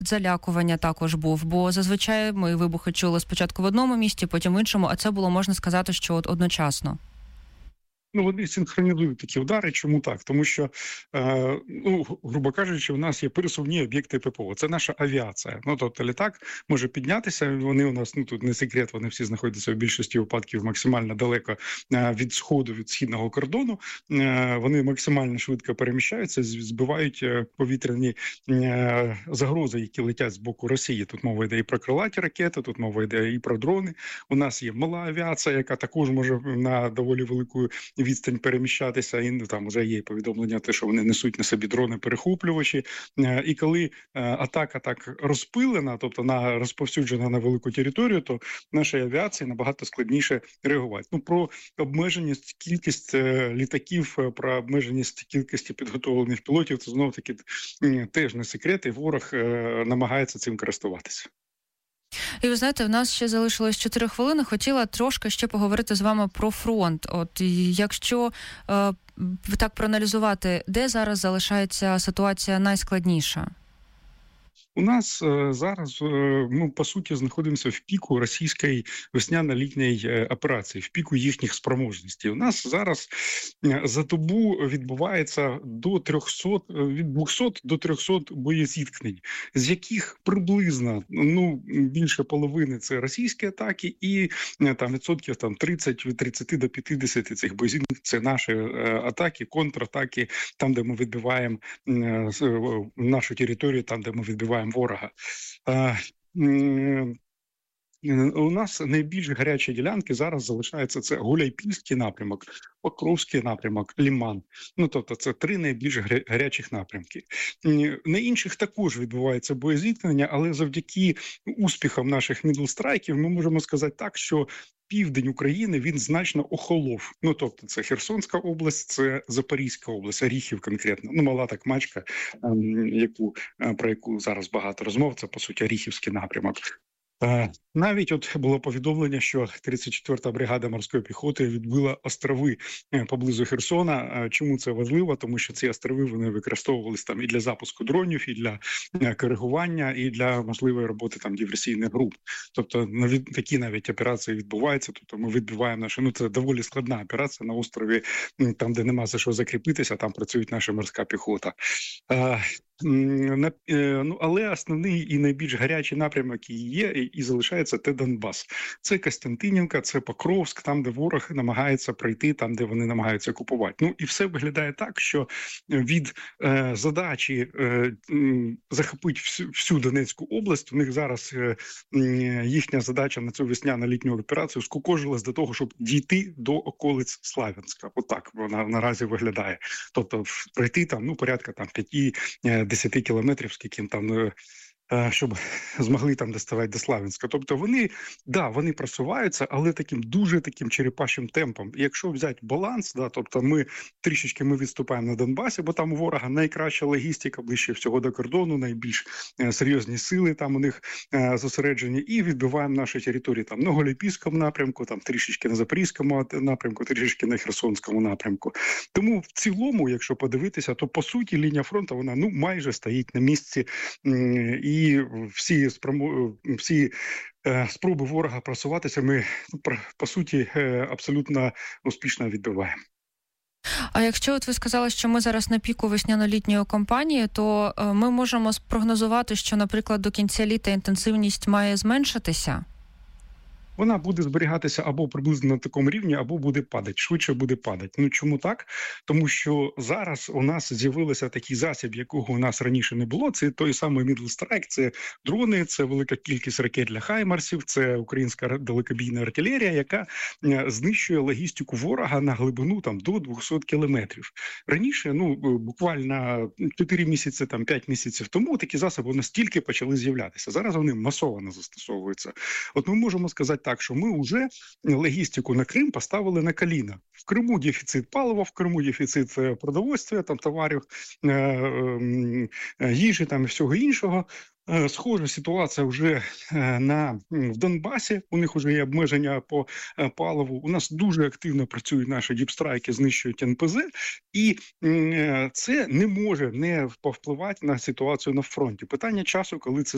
залякування також був? Бо зазвичай ми вибухи чули спочатку в одному місті, потім в іншому, а це було, можна сказати, що от одночасно. Ну, вони синхронізують такі удари. Чому так? Тому що, грубо кажучи, у нас є пересувні об'єкти ППО. Це наша авіація. Ну, тобто літак може піднятися, вони у нас, тут не секрет, вони всі знаходяться в більшості випадків максимально далеко від сходу, від східного кордону. Вони максимально швидко переміщаються, збивають повітряні загрози, які летять з боку Росії. Тут мова йде і про крилаті ракети, тут мова йде і про дрони. У нас є мала авіація, яка також може на доволі велику відстань переміщатися, і там вже є повідомлення, те, що вони несуть на собі дрони-перехоплювачі. І коли атака так розпилена, тобто розповсюджена на велику територію, то нашій авіації набагато складніше реагувати. Ну, про обмеженість кількість літаків, про обмеженість кількості підготовлених пілотів, це знову-таки теж не секрет, і ворог намагається цим користуватися. І ви знаєте, в нас ще залишилось 4 хвилини. Хотіла трошки ще поговорити з вами про фронт. От якщо так проаналізувати, де зараз залишається ситуація найскладніша? У нас зараз, ми, по суті, знаходимося в піку російської весняно-літньої операції, в піку їхніх спроможностей. У нас зараз за добу відбувається від 200 до 300 боєзіткнень, з яких приблизно, більше половини – це російські атаки, і там відсотків 30, від 30 до 50 цих боєзіткнень – це наші атаки, контратаки, там, де ми відбиваємо нашу територію, там, де ми відбиваємо ворога. У нас найбільш гарячі ділянки зараз залишаються, це Гуляйпільський напрямок, Покровський напрямок, Лиман. Тобто це 3 найбільш гарячих напрямки. На інших також відбувається боєзіткнення, але завдяки успіхам наших мідлстрайків ми можемо сказати так, що південь України, він значно охолов. Тобто це Херсонська область, це Запорізька область, Оріхів конкретно. Мала так мачка, про яку зараз багато розмов, це, по суті, Оріхівський напрямок. Навіть було повідомлення, що 34-та бригада морської піхоти відбила острови поблизу Херсона. Чому це важливо? Тому що ці острови вони використовувалися там і для запуску дронів, і для коригування, і для можливої роботи там диверсійних груп. Тобто такі навіть операції відбуваються. Тобто ми відбиваємо це доволі складна операція на острові, там де нема за що закріпитися, там працює наша морська піхота. Але основний і найбільш гарячий напрямок є і залишається – це Донбас. Це Костянтинівка, це Покровськ, там, де ворог намагається пройти, там, де вони намагаються окупувати. І все виглядає так, що від задачі захопити всю Донецьку область, у них зараз їхня задача на цю весняно-літню операцію скукожилась до того, щоб дійти до околиць Славянська. Отак вона наразі виглядає. Тобто пройти там, порядка 5-10 кілометрів, скільки там, щоб змогли там доставати до Славянська. Тобто вони просуваються, але дуже таким черепашим темпом. І якщо взяти баланс, тобто ми трішечки відступаємо на Донбасі, бо там у ворога найкраща логістика, ближче всього до кордону, найбільш серйозні сили там у них зосереджені, і відбиваємо наші території там на Гуляйпільському напрямку, там трішечки на Запорізькому напрямку, трішечки на Херсонському напрямку. Тому в цілому, якщо подивитися, то по суті лінія фронту, вона майже стоїть на місці, і всі спроби ворога просуватися ми, по суті, абсолютно успішно відбиваємо. А якщо ви сказали, що ми зараз на піку весняно-літньої кампанії, то ми можемо спрогнозувати, що, наприклад, до кінця літа інтенсивність має зменшитися? Вона буде зберігатися або приблизно на такому рівні, або буде падати, швидше буде падати. Чому так? Тому що зараз у нас з'явився такий засіб, якого у нас раніше не було. Це той самий Мідлстрайк, це дрони, це велика кількість ракет для Хаймарсів, це українська далекобійна артилерія, яка знищує логістику ворога на глибину до 200 кілометрів. Раніше, буквально 4 місяці, 5 місяців тому такі засоби настільки почали з'являтися. Зараз вони масово застосовуються. От ми можемо сказати так, що ми вже логістику на Крим поставили на коліна. В Криму дефіцит палива, в Криму дефіцит продовольства, товарів, їжі і всього іншого. Схожа ситуація вже в Донбасі, у них вже є обмеження по паливу. У нас дуже активно працюють наші діпстрайки, знищують НПЗ, і це не може не повпливати на ситуацію на фронті. Питання часу, коли це